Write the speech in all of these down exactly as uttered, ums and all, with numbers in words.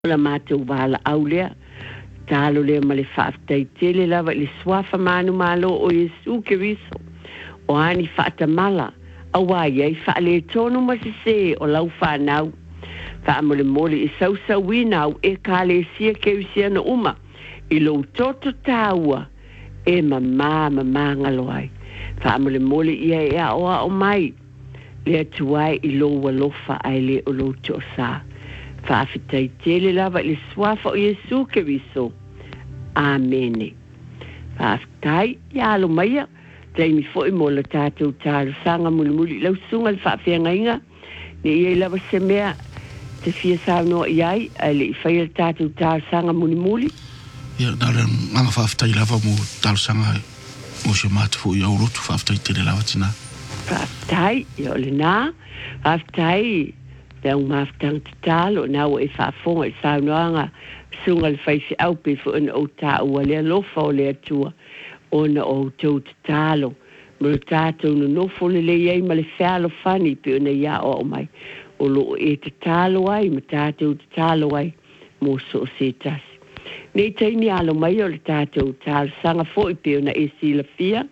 la mātou wala au lea, tālo lea ma le whaafitai tele lava le swafa manu malo o Yesu Keriso, o ani whaatamala, awa iei whaale tonu ma se se o lau whanau, whaamole mole i sausa wina au e kāle sia keusia na uma, i lo toto tāua, e mamā mamā ngaloai, whaamole mole ia e a oa o mai, lea tuai i lo walofa ai le o lo to sa. Whaafitai tele lava le swafa o Yesu Keriso. Amene. Whaafitai, ia alo maia, taimi fo i mola tātou tāru sanga muli muli lau sunga le whaafenga inga, ne ia lava se mea te fia saunoa iai, ai le i whaia tātou tāru sanga muli muli. Ia, nare nganga whaafitai lava mo tāru sanga mo se mātu fo i aurotu whaafitai tele lava tina. Whaafitai, ia ole nā, whaafitai, Tau maftang te talo, nau e whaafonga i saunoanga, sunga le whaisi au pe fu ina o tā ua lea lofa o lea tua, ona o tau te talo. Mura tātou no nofo le le iei ma le whialo whani pe una ia o o mai. O lo e te talo ai, ma tātou te talo ai, mo so se tasi. Nei taini alo mai o le tātou talo sanga fo i pe una e sila fia.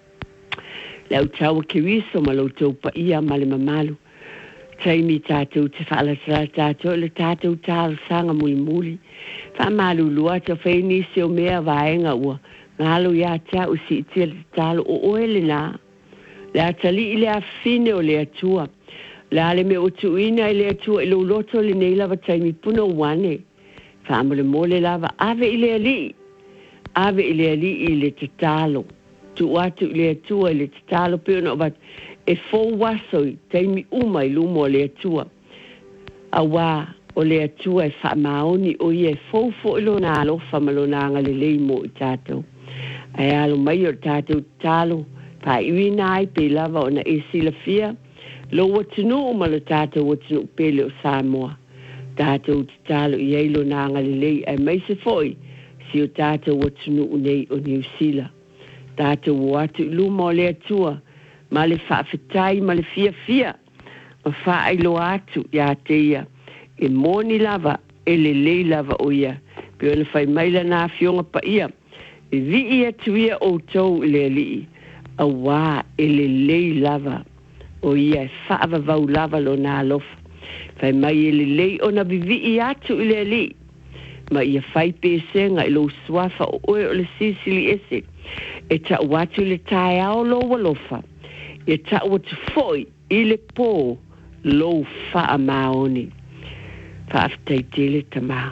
Lau taua Keriso ma lo tau pa ia ma le mamalu. Taimi tātou te whaalasara tātou le tātou tāru sanga muli muli. Whaamalu lua te whainisi o mea vaenga ua. Ngalo ia tia o si itia le tālu o oele nā. Le atali i le afine o le atua. Le ale me o tuina i le atua i lo loto le nei lava taimi puno wane. Whaamale mole lava ave i le ali. Ave i le ali i le te tālu. Tu atu i le atua i le te tālu peona o bat. E fo wasoi, teimi uma i lumo o le atua. A wā, o le atua e wha maoni o i e fo fo ilo nā alofa ma lo nā ngale lei mo i tātou. Ai alo mai o tātou tālo, pa iwi nai pe lava o na e sila fia, lo watunu o ma lo tātou watunu pele o Samoa. Tātou tālo i eilo nā ngale lei, ai mai se foi, si o tātou watunu o nei o New Zealand. Tātou watu i lumo o le atua, ma le whaafitai, ma le fia fia, ma whaeilo atu ia teia, e moni lava, e le lei lava o ia, pe ona whai maila nā fionga pa ia, e vi ia tuia o tau i le alii, a wā e le lei lava, o ia e whaava vau lava lo nā lofa, whai mai e le lei ona vivi i atu i le alii, ma ia whai pēsenga i lo swafa o oe o le sisili ese, e ta watu le tae ao lo walofa, e ta'ua te foi i le pō lo wha maoni. Whaafitai tele tamā.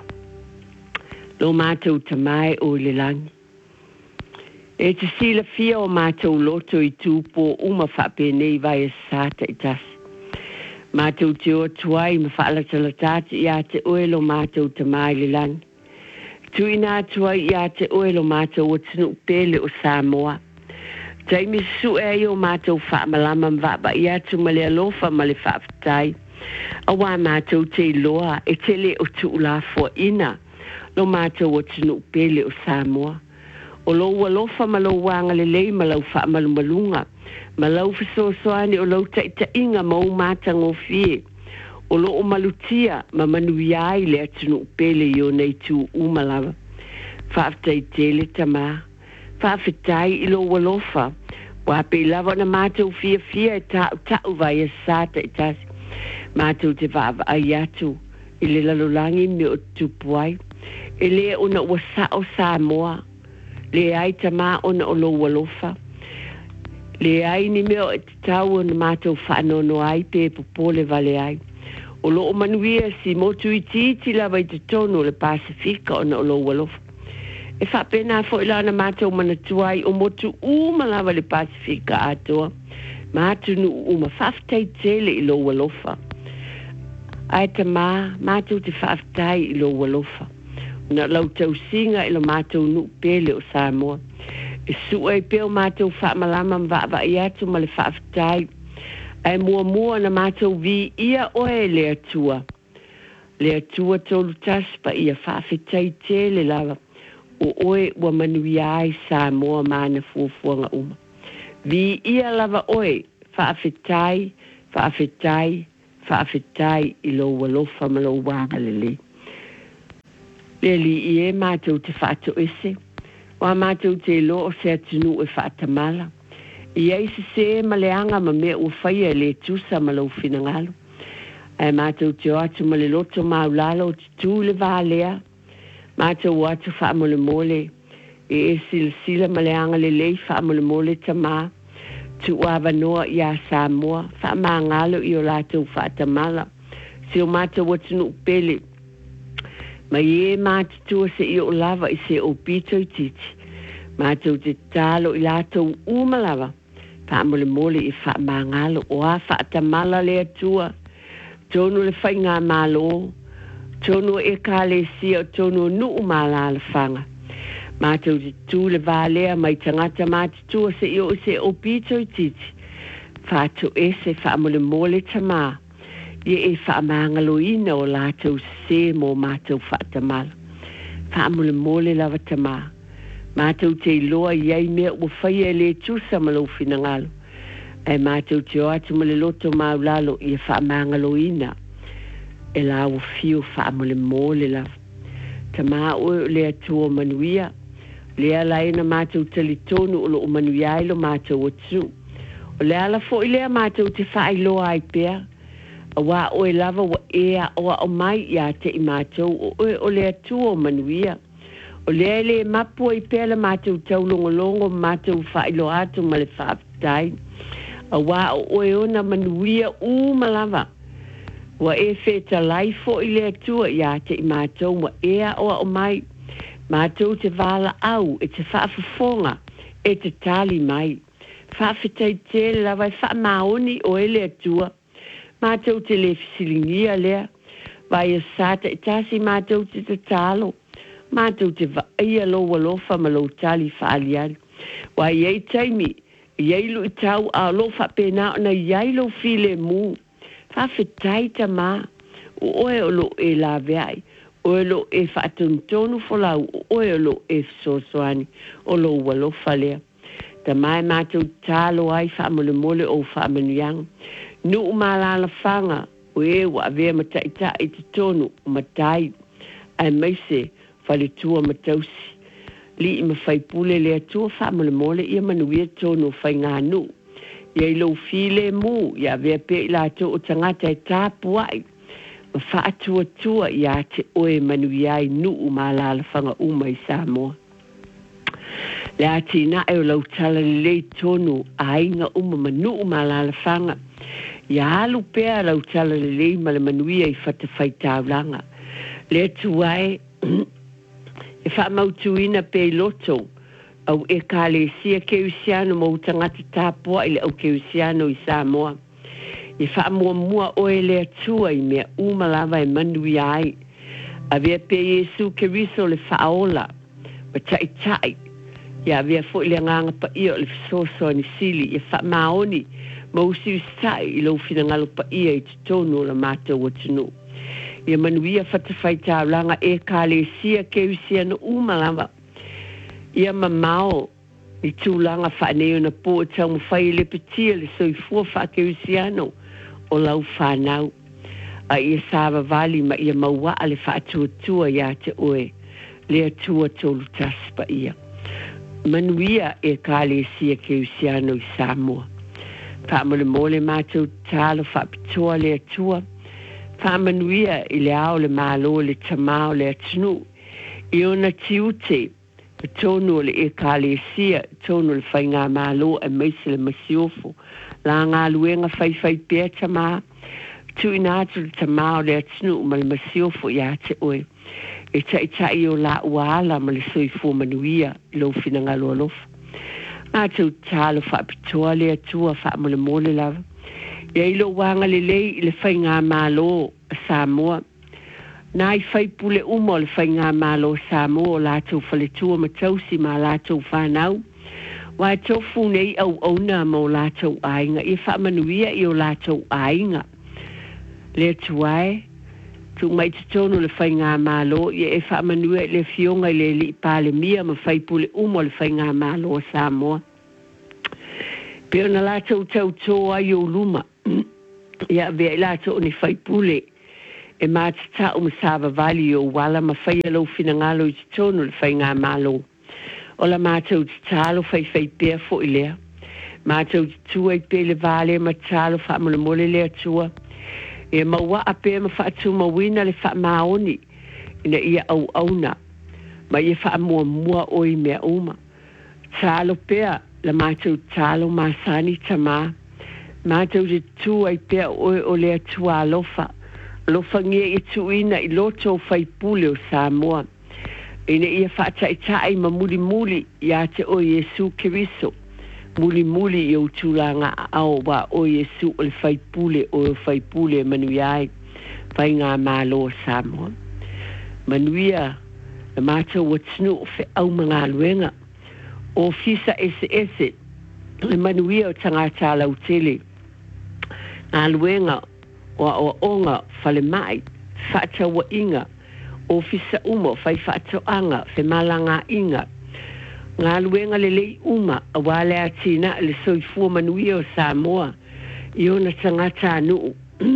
Lo mātou tamai o le langi. E te sila fia o mātou loto i tūpō uma whaapenei vai e sāta i tasi. Mātou te o tuai ma whaalatalata i a te oe lo mātou tamai le langi. Tui nā tuai i a te oe lo mātou o tinu pele o Samoa. Taimi su e o mātou whaamalama mwaba i atu ma le alofa ma le whaafitai. A wā mātou te loa e te le o tu la fua ina. Lo mātou o tunu pele o Samoa. O lo alofa ma lo wanga le lei ma lau whaamalumalunga. Ma lau fisosoani o lau taita inga ma o mātang o fie. O lo o malutia ma manuiai le atunu pele i o nei tu umalawa. Whaafitai tele tamā. Whaafitai i lo walofa. Wa pe lava na mātou fia fia e tau tau vai e sāta i tasi. Mātou te vava ai atu. I le lalolangi me o tupuai. E le ona ua sa o Samoa. Le ai ta mā ona o lo walofa. Le ai ni meo e te tau ona mātou whaanono ai pe popole vale ai. O lo o manuia si motu i titi lava i te tono le Pasifika ona o lo walofa. E whapena fo ilana mātou mana tuai o motu uma lava le Pasifika atoa. Mātou nu uma whaftai tele i lo walofa. Ai ta mā, mātou te whaftai i lo walofa. Na lau tau singa i lo mātou nu pele o Samoa. E sua i peo mātou whaamalama mwava i atu ma le whaftai. Ai mua mua na mātou vi ia oe le atua. Le atua tolu taspa ia whaftai tele lava. O oe ua manui ai Samoa mana fuafuanga uma. Vi ia lava oe, whaafetai, whaafetai, whaafetai i lo walofa ma lo wākalele. Le li i e mātou te whātou ese. Wa mātou te lo o se atinu e whātamala. I eisi se ma le anga ma mea ua whaia le tusa ma lau finangalo. E mātou te o atu ma le loto maulalo o te tū le vālea. Mātou o atu wha mo le mole. E e sila sila ma le anga le lei wha mo le mole ta mā. Tu ua noa i a Samoa. Wha mā ngalo i o lātou whātamala. Se o mātou o tunu pele. Ma i e mātou se i o lava i se o pito i titi. Mātou te talo i lātou umalawa. Wha mo le mole i wha mā ngalo o a whātamala le atua. Tonu le whai ngā mālo. Tonu e kā le sia o tonu nu umala le whanga. Mātou te tū le vālea mai tangata mātou se i o se o pito i titi. Whātou e se wha mo le mole tamā. Ie e wha māngalo ina o lātou se mō mātou whātamala. Wha mo le mole lava tamā. Mātou te loa iai mea ua whaia le tusa malo finangalo. E mātou te o atu mo le loto maulalo i e wha māngalo ina. E la ua fiu wha mo le mole lava. Ta mā ue le atua manuia. Le ala ina mātou tali tonu o lo manuia ilo mātou o tu. O le ala fo i lea mātou te wha iloa ai pēr. A wā oe lava wa ea oa o mai ia te i mātou o oe o le atua o manuia. O lea le mapua i pēla mātou taulongolongo mātou whailo atu ma le whaafitai. A wā o oe ona manuia u malava. Wa e wheta laifo i le atua ia te i mātou ma ea oa o mai. Mātou te wala au e te whaafafonga e te tali mai. Whaafetai tele lawa e whaamaoni o e le atua. Mātou te le fisilingia lea. Vai e sata e tasi mātou te te talo. Mātou te vaia lo walofa ma lo tali whaaliari. Wa iei taimi, iei lu i tau a lo whapena o na iei lo file mu. Whawhetai ta mā, o oe o lo e la veai, oe lo e whaatuntonu folau, o oe o lo e fsosoani, o lo walofa lea. Ta mai mātou talo ai whaamole mole o whaamanuiang. Nu umalala whanga, o e wa avea mataita i te tonu, matai, ai meise, whale tua matausi. Li i mawhai pule lea tua whaamole mole ia manuia tonu whai ngā nu. Iei lau file mu, ia vea pe i lato o tangata e tāpu ai. Ma whaatua tua ia te oe manuia i nu umalala whanga uma i Samoa. Le ati na e o lau tala le tonu a inga uma manu umalala whanga. Ia alu pea lau tala le ma le manuia i whatawhai tāulanga. Le tuai e whaamautuina pe loto au e ka le sia keusiano mo tangata tāpua i le au keusiano i Samoa. E whaamua mua oe le atua i mea umalava e manui ai. A vea pe Yesu Keriso le whaola, ma tai tai. Ia vea fo i le nganga pa ia o le fisoso ni sili, i whaamaoni ma usi usai i lau finangalo pa ia i te tonu o la mātou o tunu. Ia manuia whatawhai tāulanga e ka le sia keusiano umalava. Ia mamao i tūlanga whaneo na pō tau mwhai le petia le soifua whakeusiano o lau whanau. A ia sāwa vali ma ia maua le whaatua ia te oe le atua tolu taspa ia. Manuia e ka le sia keusiano i Samoa. Whaamole mole mātou tālo whaapitoa le atua. Whaamanuia i le ao le mālo le tamao le atunu. I ona tiute, tonu le e ka le sia, tonu le whai ngā mālo e meise le masiofo. La ngā luenga whai whai pēr tamā. Tu inatu le tamao le atunu ma le masiofo i a te oe. E tai tai o la uala ma le soifo manuia i lo finangalo alofa. Mātou tālo whaapitoa le atua whaamole mole lava. Ia ilo wanga le lei i le whai ngā mālo a Samoa. Nā i whai pule umo le whai ngā mālo a Samoa o lātou whaletua matausi ma lātou whanau. Wai tofu nei au auna mo lātou ainga. I whaamanuia i o lātou ainga. Le tuai, tu mai te tonu le whai ngā mālo, i e whaamanuia le fionga i le li pāle mia ma whai pule umo le whai ngā mālo a Samoa. Peo na lātou tau tō ai o luma. Ia vea i lātou ni whai pule e mātita o masava vali o wala ma whaia lo fina ngalo i tonu le whai ngā malo. O la mātou ti tālo whai whai pēr fo i lea. Mātou ti tua i pē le vale ma tālo wha mole mole lea tua. E maua a pē ma wha atu ma wina le wha maoni ina ia au auna. Ma ia wha mua mua oi mea uma. Tālo pēr la mātou tālo māsani tamā. Mātou ti tua i pēr oi o lea tua alofa. Alofa ngia i tuina i loto whai pule o Samoa. Ina ia whaata i tae ma muli muli ia te o Yesu Keriso. Muli muli i o tūlanga au wa o Yesu o le whai pule o le whai pule manuiai. Whai ngā mālo o Samoa. Manuia le mātou wa tinu o whi au mga luenga. O fisa ese ese le manuia o tangata lau tele. Ngā luenga o o onga fale mai, whaata wa inga, o fisa umo whai whaata anga, whe malanga inga. Ngā luenga le lei uma, a wale a tina le soifua manuia o Samoa, i ona tangata anu.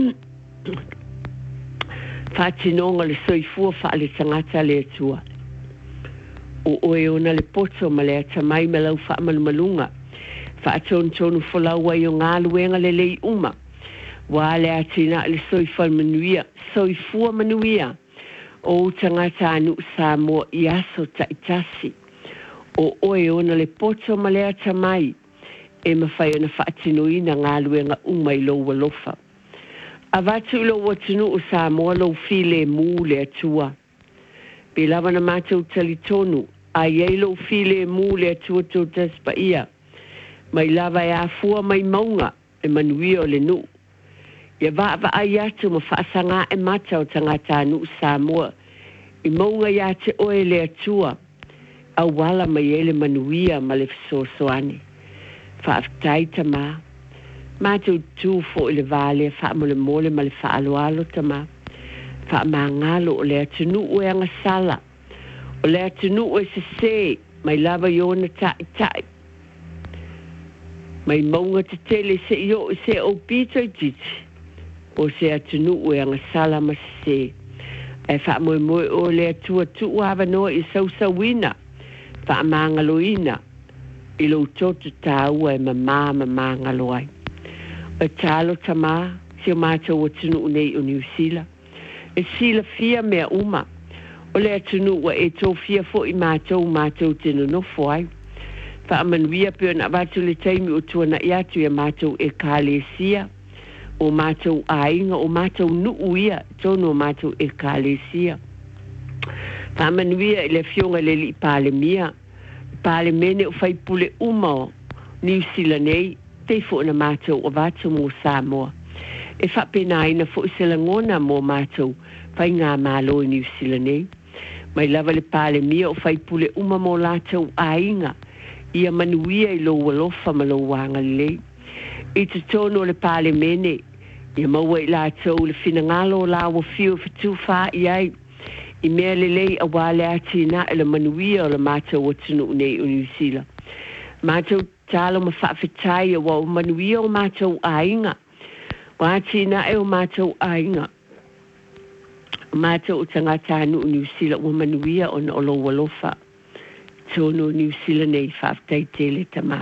Whaatinonga le soifua wha le tangata le atua. O oe ona le poto ma le atamai me lau wha malumalunga. Whaatonu tonu whalaua i o ngā luenga le lei uma. Wale atina le soifua manuia, soifua manuia. O tangata anu Samoa i aso taitasi. O oe ona le poto ma le atamai. E mawhai ona whaatinoina ngā luenga uma i loa lofa. A watu lo watunu o Samoa lo file mu le atua. Pe lava na mātou talitonu, a iei lo file mu le atua tō taspa ia. Mai lava e a fua mai maunga e manuia o le nu. Ia waa wa ai atu ma whaasanga e mata o tangata anu Samoa. I maunga ia te oe le atua. A wala mai ele manuia ma le fisosoani. Whaaftai ta maa. Mātou tū fo i le vale wha mole mole ma le wha aloalo ta maa. Wha maa ngalo o le atunu ue anga sala. O le atunu ue se se mai lava iona tai tai. Mai maunga te tele se io i se o pito i titi. O se atunu ue anga sala ma se. E wha moe moe o le atua tu hawa noa i sau sawina. Wha maa ngaloina. I lo toto tā ua e mamā mamā ngaloai. E talo tamā, si o mātou o tunu nei o New Zealand. E sila fia mea uma. O le atunu ua e tō fia fo i mātou mātou tino no foai. Wha amanuia peo na watu le taimi o tuana i atu ia mātou e kālesia. O mātou ainga, o mātou nuuia, tono o mātou e kālesia. Wha amanuia i le fionga le li pāle mia. Pāle mene o whaipule uma o New Zealand nei. Te fo na mātou o vātou mō Samoa. E whapena ina fo i selangona mō mātou whai ngā mālo i New Zealand nei. Mai lava le pāle mia o whaipule uma mō lātou ainga. Ia manuia i lo walofa ma lo wanga lei. I te tono le pāle mene. Ia maua i lātou le fina ngalo la wa fio fitu wha i ai. I mea le lei a wale ati na e le manuia o le mātou o tunu nei o New Zealand. Mātou talo ma whawhitai o wau manuia o mātou ainga. Wāti na e o mātou ainga. Mātou o tangata anu o New Zealand o manuia o na o lo walofa. Tono New Zealand nei whawhitai tele tamā.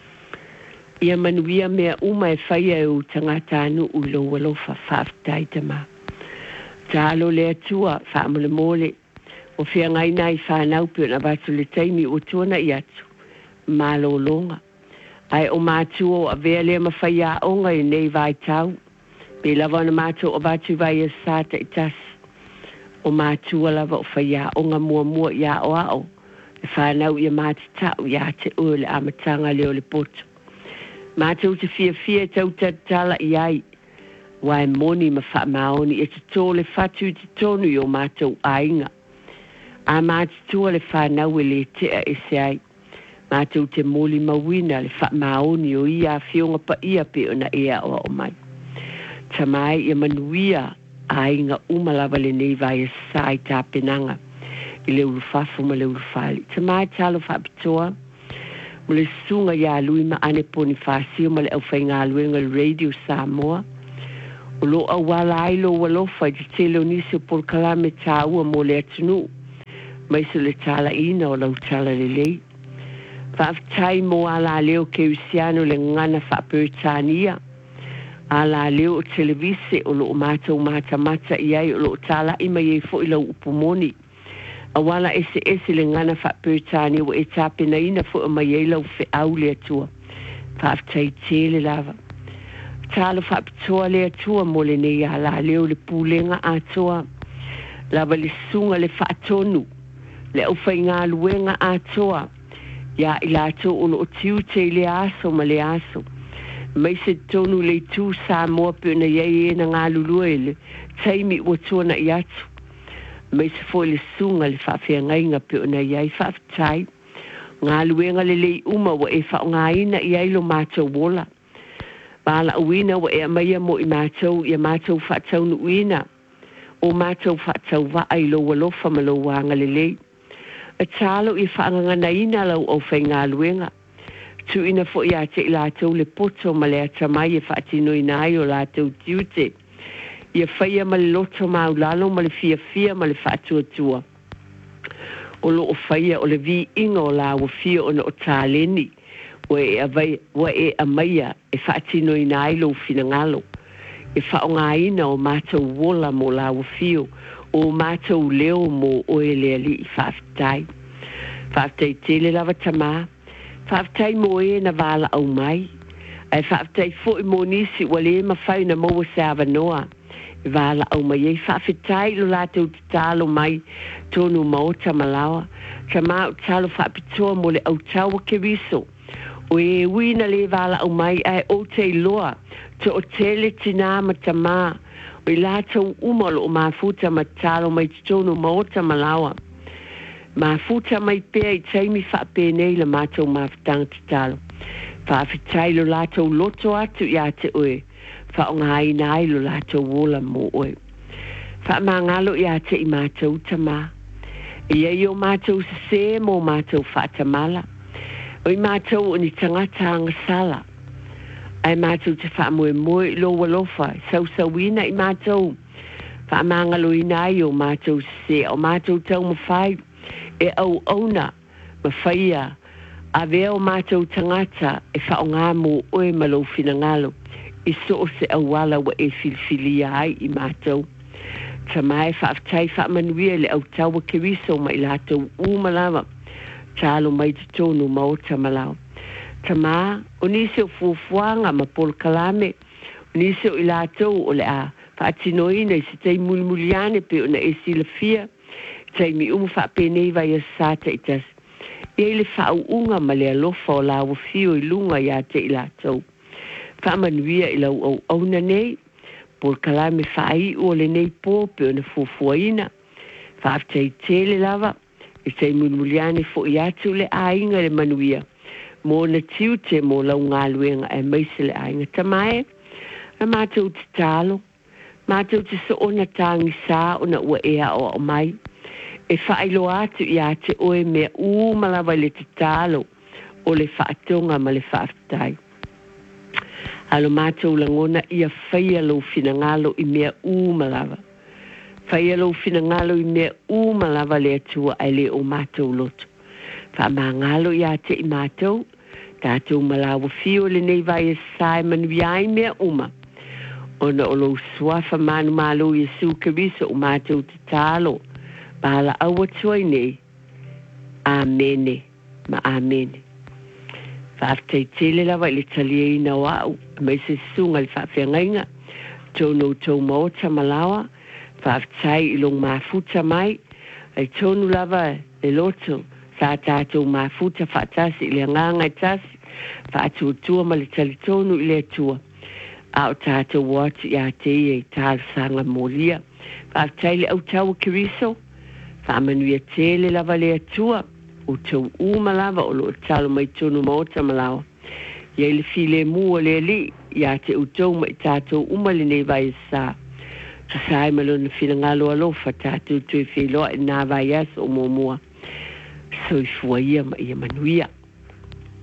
Ia manuia mea uma e whaia e o tangata anu o lo walofa whawhitai tamā. Talo le atua whaamole mole. O whia ngai nai whanau pio na watu le taimi o tuana i atu. Malo longa. Ai o mātua a vea lea mawhai a onga i nei vai tau. Pe lava na mātua o vātu vai a sāta i tasi. O mātua lava o whai a onga mua mua i a o ao. E whanau i a māti tau i a te ule a matanga leo le poto. Mātua te fia fia tau tatala i ai. Wai moni ma wha maoni e te tōle whatu te tonu i o mātua ainga. A māti tua le whanau e le tea e se ai. Mātou te moli mawina le wha maoni o ia fionga pa ia pe ona ea o o mai. Tamai ia manuia a inga umalawa le nei vai e sai tā penanga i le urufafo ma le urufali. Tamai talo whapitoa mo le sunga ia lui ma ane poni whasio ma le au whainga luenga le Radio Samoa O lo a wala ai lo walofa i te leo nisi por kalame tā ua mo le atunu. Mai se le tala ina o lau tala le lei. Whaaftai mo ala leo ke usiano le ngana whaapurtania. Ala leo o televise o lo mātou mata mata iai o lo tala ima i fo i lau upumoni. A wala ese ese le ngana whaapurtania o e tāpena ina fo o mai e lau fe au le atua. Whaaftai tele lava. Talo whaapitoa le atua mo le nei ala leo le pūlenga atoa. Lava le sunga le whaatonu. Le au whai ngā luenga atoa. Ia i lato o lo tiu te le aso ma le aso. Mai se tonu le tū sa mua pēna iei e na ngā lulua ele. Taimi ua tuana i atu. Mai se fo le sunga le whawhia ngainga pēna iei whawhitai. Ngā luenga le lei uma wa e whao ngā ina iei lo mātou wola. Bala uina wa e amaia mo i mātou i a mātou whaatau nu uina. O mātou whaatau wa ai lo walofa ma lo wanga le lei. A talo i whaanganga na ina lau au whai ngā luenga. Tu ina fo i ate i lātou le poto ma le atamai e whaatino i nai o lātou tiute. I a whaia ma le loto mau lalo ma le fia fia ma le whaatua tua. O lo o whaia o le vi inga o la o fia o na o tāleni. Wa e a vai, wa e a maia e whaatino i nai lo fina ngalo. E whaonga ina o mātou wola mo la o fio. O mātou leo mo o e lea li i whaafitai. Whaafitai tele lava tamā. Whaafitai mo e na wala au mai. Ai whaafitai fo i mo nisi wa le ma whai na maua se awanoa. I wala au mai e whaafitai lo lātou te talo mai tonu maota malawa. Tamā o talo whaapitoa mo le au taua ke riso. O e wina le wala au mai ai o te loa. Te o tele tina ma tamā. O i lātou umalo o mafuta ma talo mai tonu maota malawa. Mafuta mai pēr i taimi whaapēnei la mātou mafutanga te talo. Whaafetai lo lātou loto atu i ate oe. Whaongai nai lo lātou wola mo oe. Whaamangalo i ate i mātou tamā. I ei o mātou se se mo mātou whaatamala. O i mātou o ni tangata angasala. Ai mātou te whaamoe moe lo walofa, sau sauina i mātou. Whaamangalo i nai o mātou se, o mātou tau mawhai, e au auna, mawhaia, a vea o mātou tangata, e whaonga mo oe malo finangalo, i so se awala wa e filfilia ai i mātou. Tamai whaaftai whaamanuia le au taua keriso ma i lātou umalawa, talo mai te tonu maota malao. Tamā, o nisi o fuafuanga ma pol kalame, o nisi o ilatou o le a whaatinoina i se tei mulimuliane pe o na e sila fia, tei mi umu whaapēnei vai a sata i tas. I le whaau unga ma le alofa o la o fio i lunga i a te ilatou. Whaamanuia i lau au auna nei, pol kalame whaai o le nei pō pe o na fuafuaina, whaaftei tele lava, i tei mulimuliane fo i atu le a inga le manuia. Mo na tiute mo lau ngā luenga e maisele ainga tamae, a mātou te talo, mātou te so ona tāngi sā ona ua ea o o mai, e whaelo atu i ate oe mea u malawa le te talo o le whaatonga ma le whaafitai. Alo mātou langona ia whaia lau finangalo i mea u malawa. Whaia lau finangalo i mea u malawa le atua ai le o mātou loto. Whaamangalo i ate i mātou, tātou malawa fio le nei vai e sai manuiai mea uma. Ona o lo suafa manu malo Yesu Keriso o mātou te talo. Bala awa tuai nei. Amene. Ma amene. Whaaftei tele lawa i le talia i na wau. Mai se sunga le whaafengainga. Tono tau maota malawa. Whaaftei i long mafuta mai. Ai tonu lava e loto. Sa tātou mafuta whaatasi i le nganga i tasi. Whaatuatua ma le talitonu i le atua. Ao tātou watu i a te e tāl sanga molia. Whaaftei le au taua keriso. Whaamanuia tele lava le atua. O tau uma lava o lo talo mai tonu maota malawa. Iei le file mua le li. I a te utau ma i tātou uma le nei vai sa. Ka sai malo na finangalo alofa tātou tue whiloa i nā vai as o mua mua. So i fuaia ma ia manuia.